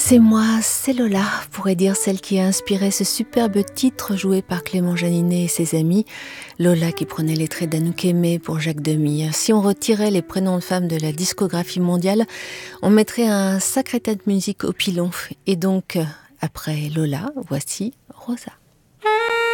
C'est moi, c'est Lola, pourrait dire celle qui a inspiré ce superbe titre joué par Clément Janinet et ses amis. Lola qui prenait les traits d'Anouk Aimée pour Jacques Demy. Si on retirait les prénoms de femmes de la discographie mondiale, on mettrait un sacré tas de musique au pilon. Et donc, après Lola, voici Rosa.